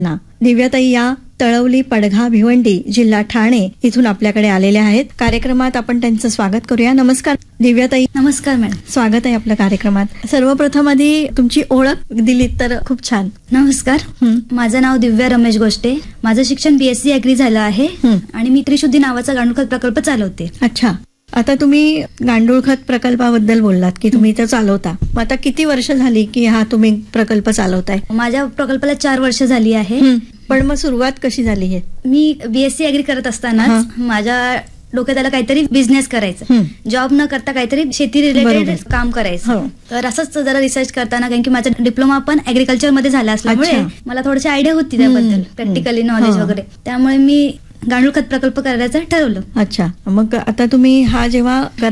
ना दिव्याताई या तळवली, पडघा, भिवंडी, जिल्हा ठाणे इथून आपल्याकडे आलेल्या आहेत. कार्यक्रमात आपण त्यांचं स्वागत करूया. नमस्कार दिव्याताई. नमस्कार मॅडम. स्वागत आहे आपल्या कार्यक्रमात. सर्वप्रथम आधी तुमची ओळख दिलीत तर खूप छान. नमस्कार. माझं नाव दिव्या रमेश गोष्टे. माझं शिक्षण BSc ॲग्री झालं आहे आणि मी त्रिशुद्धी नावाचा गांडूळ खत प्रकल्प चालवते. अच्छा. आता तुम्ही गांडूळ खत प्रकल्पाबद्दल बोललात की तुम्ही इथं चालवता. मग आता किती वर्ष झाली की हा तुम्ही प्रकल्प चालवताय? माझ्या प्रकल्पाला 4 वर्ष झाली आहे. पण मग सुरुवात कशी झाली आहे? मी BSc ॲग्री करत असताना माझ्या डोक्यात आलं काहीतरी बिझनेस करायचं, जॉब न करता काहीतरी शेती रिलेटेड काम करायचं. तर असंच जरा रिसर्च करताना, कारण की माझा डिप्लोमा पण ऍग्रिकल्चर मध्ये झाला असल्यामुळे मला थोडीशी आयडिया होती त्याबद्दल, प्रॅक्टिकली नॉलेज वगैरे. त्यामुळे मी गांडूळ खत प्रकल्प करायचं ठरवलं. अच्छा. मग आता तुम्ही हा जेव्हा